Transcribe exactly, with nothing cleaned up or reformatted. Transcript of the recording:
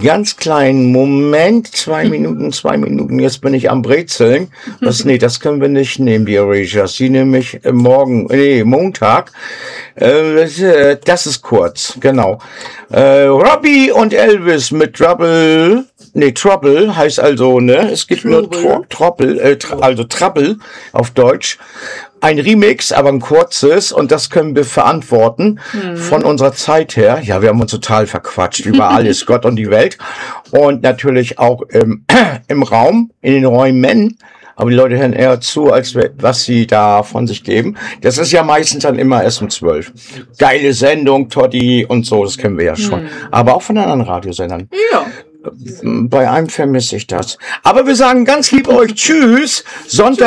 ganz kleinen Moment, zwei Minuten, zwei Minuten, jetzt bin ich am Brezeln. Das, nee, das können wir nicht nehmen, die Erasures. Die nehme ich morgen, nee, Montag. Äh, das ist kurz, genau. Äh, Robbie und Elvis mit Trouble, nee, Trouble heißt also, ne, es gibt Trouble. nur Tro- Trouble, äh, tra- also Trouble auf Deutsch. Ein Remix, aber ein kurzes, und das können wir verantworten mhm. von unserer Zeit her. Ja, wir haben uns total verquatscht über alles, Gott und die Welt. Und natürlich auch im, im Raum, in den Räumen. Aber die Leute hören eher zu, als was sie da von sich geben. Das ist ja meistens dann immer erst um zwölf. Geile Sendung, Toddy und so, das kennen wir ja schon. Mhm. Aber auch von anderen Radiosendern. Ja. Bei einem vermisse ich das. Aber wir sagen ganz lieb euch Tschüss. Sonntag.